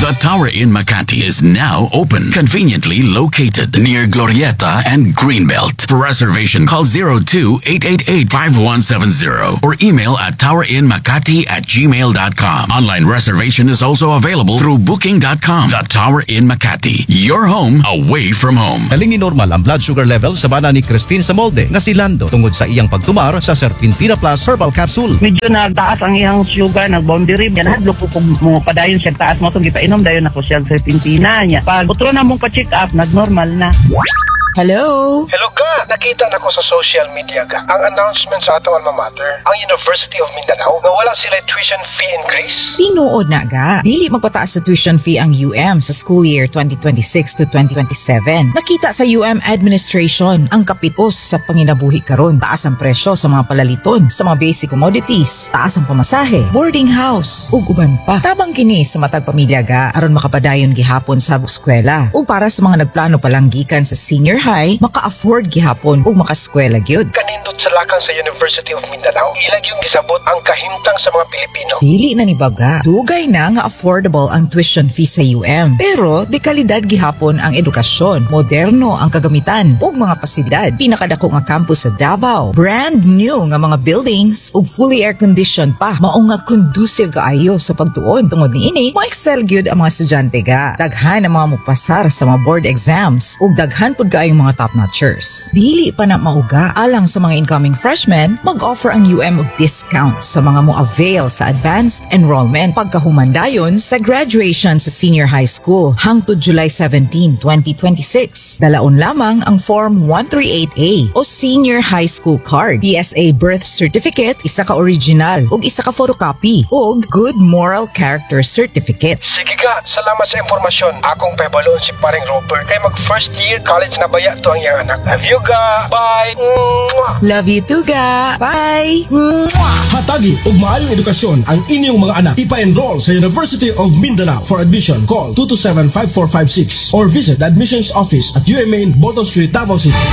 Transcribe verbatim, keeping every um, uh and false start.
The Tower in Makati is now open, conveniently located near Glorieta and Greenbelt. For reservation, call zero two eight eight eight five one seven zero or email at towerinmakati at gmail dot com. Online reservation is also available through booking dot com. The Tower in Makati, your home away from home. Galing ni normal ang blood sugar level sa bana ni Christine sa molde nga si Lando tungod sa iyang pagtumar sa Serpentina Plus Herbal Capsule. Medyo nagtaas ang iyang sugar, nag-boundary. Yan, hadlo ko kung mga padayon siya taas mo itong kita inom, dayon ako siya sa Serpentina niya. Pag utro na mong pa-check up, nag-normal na. Hello? Hello ka! Nakita na ko sa social media ka ang announcement sa atong alma mater, ang University of Mindanao, na wala sila tuition fee increase. Tinuod na ga. Dili magpataas sa tuition fee ang U M sa school year twenty twenty-six to twenty twenty-seven. Nakita sa U M administration ang kapitos sa panginabuhi karon. Taas ang presyo sa mga palaliton, sa mga basic commodities, taas ang pamasahe, boarding house, ug uban pa. Tabang kini sa matag pamilya ga aron makapadayon gihapon sa eskwela. Ug para sa mga nagplano palang gikan sa senior high, maka-afford gihapon ug makaskwela gyud. Kanindot sa lakang sa University of Mindanao, ilag yung gisabot ang kahimtang sa mga Pilipino. Dili na ni baga. Dugay na nga affordable ang tuition fee sa U M. Pero de kalidad gihapon ang edukasyon, moderno ang kagamitan ug mga pasilidad. Pinakadako nga campus sa Davao, brand new nga mga buildings ug fully air conditioned pa. Mao nga conducive kaayo sa pagtuon. Tungod niini, mo-excel gyud ang mga estudyante ga. Daghan ang mga mupasar sa mga board exams ug daghan pud kaayong mga top-notchers. Dili pa na mauga alang sa mga incoming freshmen, mag-offer ang U M og discounts sa mga mo-avail sa advanced enrollment pagkahumandayon sa graduation sa senior high school hangtod July seventeenth, twenty twenty-six. Dalaon lamang ang Form one thirty-eight A o Senior High School Card, P S A Birth Certificate, isa ka original ug isa ka photocopy ug Good Moral Character Certificate. Sige ka, salamat sa impormasyon. Akong pebaloon si paring Robert kay mag first year college na baya to ang iyang anak. Love you ga. Bye. Mwah. Love you too ga. Bye. Mwah. Hatagi ug maayong edukasyon ang inyong mga anak. Ipa-enroll sa University of Mindanao. For admission, call two two seven five four five six or visit the admissions office at U M A in Bolton Street, Davao City.